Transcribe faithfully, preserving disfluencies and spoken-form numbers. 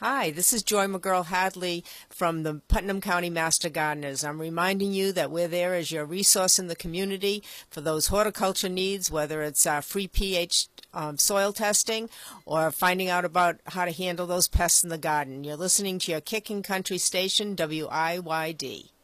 Hi, this is Joy McGurl Hadley from the Putnam County Master Gardeners. I'm reminding you that we're there as your resource in the community for those horticulture needs, whether it's uh, free pH um, soil testing or finding out about how to handle those pests in the garden. You're listening to your Kicking Country station, W I Y D.